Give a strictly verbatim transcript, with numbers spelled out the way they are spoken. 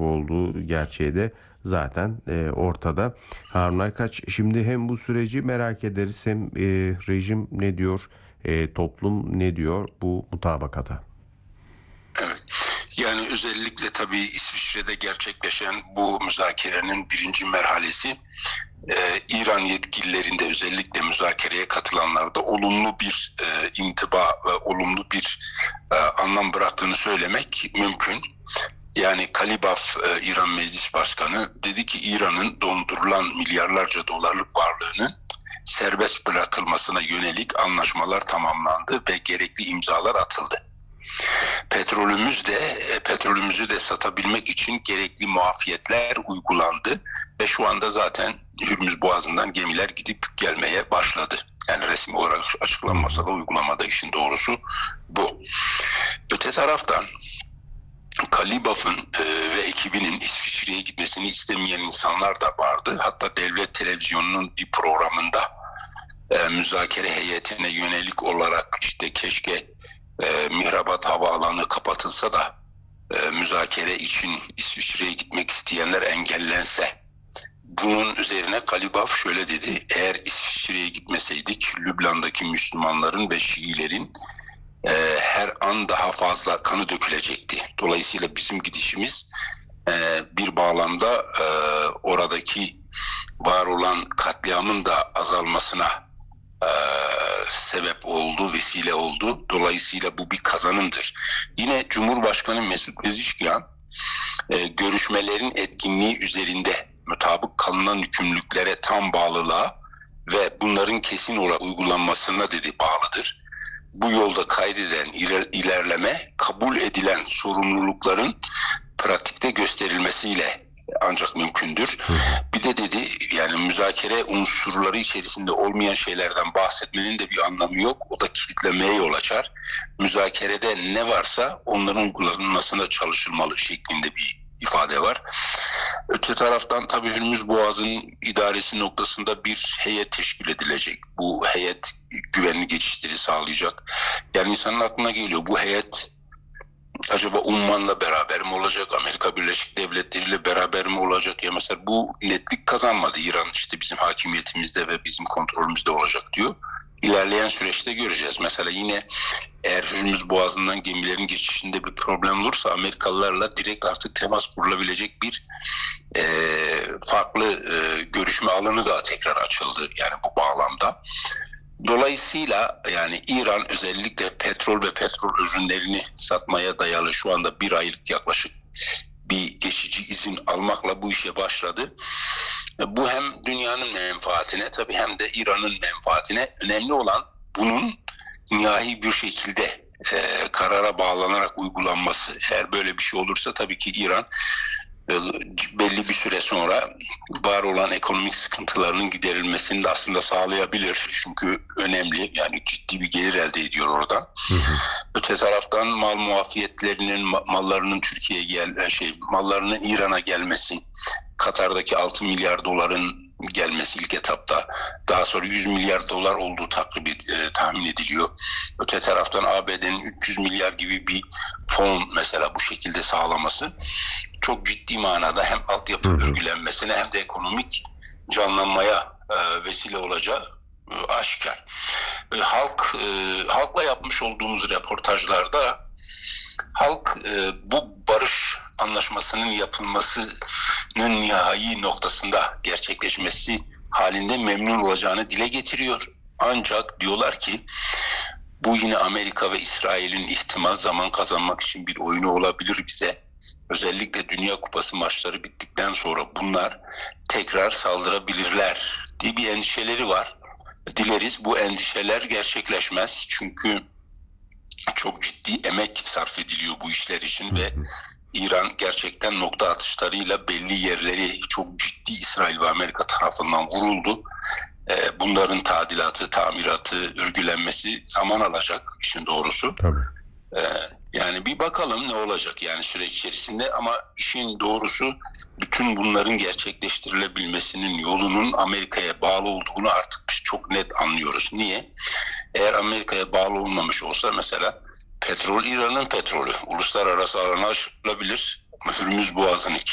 tarafı olduğu gerçeği de zaten e, ortada. Harun Aykaç, şimdi hem bu süreci merak ederiz hem e, rejim ne diyor, e, toplum ne diyor bu mutabakata? Evet. Yani özellikle tabii İsviçre'de gerçekleşen bu müzakerenin birinci merhalesi e, İran yetkililerinde, özellikle müzakereye katılanlarda olumlu bir e, intiba ve olumlu bir e, anlam bıraktığını söylemek mümkün. Yani Kalibaf, e, İran Meclis Başkanı dedi ki İran'ın dondurulan milyarlarca dolarlık varlığının serbest bırakılmasına yönelik anlaşmalar tamamlandı ve gerekli imzalar atıldı. Petrolümüz de e, petrolümüzü de satabilmek için gerekli muafiyetler uygulandı ve şu anda zaten Hürmüz Boğazı'ndan gemiler gidip gelmeye başladı. Yani resmi olarak açıklanmasa da uygulamada işin doğrusu bu. Öte taraftan Kalibaf'ın e, ve ekibinin İsviçre'ye gitmesini istemeyen insanlar da vardı. Hatta devlet televizyonunun bir programında e, müzakere heyetine yönelik olarak işte keşke e, Mihrabat Havaalanı kapatılsa da e, müzakere için İsviçre'ye gitmek isteyenler engellense. Bunun üzerine Kalibaf şöyle dedi: eğer İsviçre'ye gitmeseydik Lübnan'daki Müslümanların ve Şiilerin e, her an daha fazla kanı dökülecekti. Dolayısıyla bizim gidişimiz e, bir bağlamda e, oradaki var olan katliamın da azalmasına e, sebep oldu, vesile oldu. Dolayısıyla bu bir kazanımdır. Yine Cumhurbaşkanı Mesut Pezeshkian e, görüşmelerin etkinliği üzerinde mutabık kalınan yükümlülüklere tam bağlılığa ve bunların kesin olarak uygulanmasına dedi bağlıdır. Bu yolda kaydedilen ilerleme kabul edilen sorumlulukların pratikte gösterilmesiyle ancak mümkündür. Bir de dedi yani müzakere unsurları içerisinde olmayan şeylerden bahsetmenin de bir anlamı yok. O da kilitlemeye yol açar. Müzakerede ne varsa onların uygulanmasına çalışılmalı şeklinde bir ifade var. Öte taraftan tabii Hürmüz Boğazı'nın idaresi noktasında bir heyet teşkil edilecek. Bu heyet güvenli geçişleri sağlayacak. Yani insanın aklına geliyor, bu heyet acaba Umman'la beraber mi olacak, Amerika Birleşik Devletleri ile beraber mi olacak? Ya mesela bu netlik kazanmadı. İran işte bizim hakimiyetimizde ve bizim kontrolümüzde olacak diyor. İlerleyen süreçte göreceğiz. Mesela yine eğer Hürmüz Boğazı'ndan gemilerin geçişinde bir problem olursa Amerikalılarla direkt artık temas kurulabilecek bir e, farklı e, görüşme alanı da tekrar açıldı yani bu bağlamda. Dolayısıyla yani İran özellikle petrol ve petrol ürünlerini satmaya dayalı şu anda bir aylık yaklaşık bir geçici izin almakla bu işe başladı. Bu hem dünyanın menfaatine tabii hem de İran'ın menfaatine. Önemli olan bunun nihai bir şekilde e, karara bağlanarak uygulanması. Eğer böyle bir şey olursa tabii ki İran e, belli bir süre sonra var olan ekonomik sıkıntılarının giderilmesini de aslında sağlayabilir. Çünkü önemli, yani ciddi bir gelir elde ediyor oradan. Hı hı. Öte taraftan mal muafiyetlerinin, mallarının Türkiye'ye gel şey mallarının İran'a gelmesi, Katar'daki altı milyar doların gelmesi ilk etapta, daha sonra yüz milyar dolar olduğu takribi e, tahmin ediliyor. Öte taraftan A B D'nin üç yüz milyar gibi bir fon mesela bu şekilde sağlaması çok ciddi manada hem altyapı örgülenmesine hem de ekonomik canlanmaya e, vesile olacağı e, aşikar. E, halk e, halkla yapmış olduğumuz röportajlarda halk e, bu barış anlaşmasının yapılmasının nihai noktasında gerçekleşmesi halinde memnun olacağını dile getiriyor. Ancak diyorlar ki bu yine Amerika ve İsrail'in ihtimal zaman kazanmak için bir oyunu olabilir bize. Özellikle Dünya Kupası maçları bittikten sonra bunlar tekrar saldırabilirler diye bir endişeleri var. Dileriz bu endişeler gerçekleşmez. Çünkü çok ciddi emek sarf ediliyor bu işler için ve İran gerçekten nokta atışlarıyla belli yerleri çok ciddi İsrail ve Amerika tarafından vuruldu. Bunların tadilatı, tamiratı, örgülenmesi zaman alacak işin doğrusu. Tabii. Yani bir bakalım ne olacak yani süreç içerisinde, ama işin doğrusu bütün bunların gerçekleştirilebilmesinin yolunun Amerika'ya bağlı olduğunu artık biz çok net anlıyoruz. Niye? Eğer Amerika'ya bağlı olmamış olsa mesela petrol İran'ın petrolü. Uluslararası alana aşılabilir. Hürmüz Boğazı'nın